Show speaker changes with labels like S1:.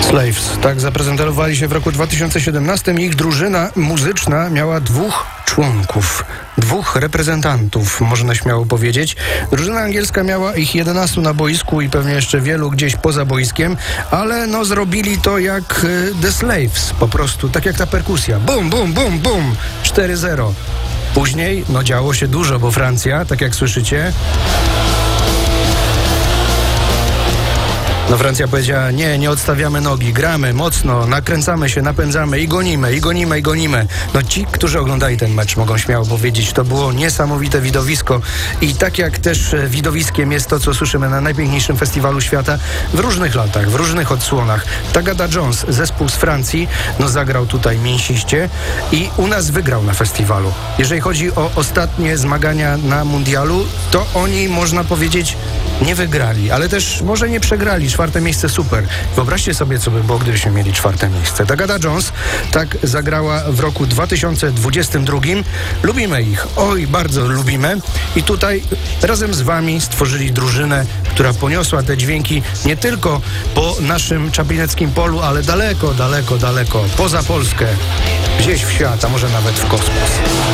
S1: Slaves, tak zaprezentowali się w roku 2017. Ich drużyna muzyczna miała 2 członków, 2 reprezentantów, można śmiało powiedzieć. Drużyna angielska miała ich 11 na boisku i pewnie jeszcze wielu gdzieś poza boiskiem, ale no zrobili to jak The Slaves, po prostu, tak jak ta perkusja. Bum, bum, bum, bum, 4-0. Później, no działo się dużo, bo Francja, tak jak słyszycie... No Francja powiedziała, nie odstawiamy nogi, gramy mocno, nakręcamy się, napędzamy i gonimy. No ci, którzy oglądali ten mecz, mogą śmiało powiedzieć, to było niesamowite widowisko i tak jak też widowiskiem jest to, co słyszymy na najpiękniejszym festiwalu świata w różnych latach, w różnych odsłonach. Tagada Jones, zespół z Francji, no zagrał tutaj mięsiście i u nas wygrał na festiwalu. Jeżeli chodzi o ostatnie zmagania na mundialu, to oni, można powiedzieć, nie wygrali, ale też może nie przegrali. 4. miejsce super. Wyobraźcie sobie, co by było, gdybyśmy mieli 4. miejsce. Tagada Jones tak zagrała w roku 2022. Lubimy ich. Oj, bardzo lubimy. I tutaj razem z wami stworzyli drużynę, która poniosła te dźwięki nie tylko po naszym czaplineckim polu, ale daleko, poza Polskę. Gdzieś w świat, a może nawet w kosmos.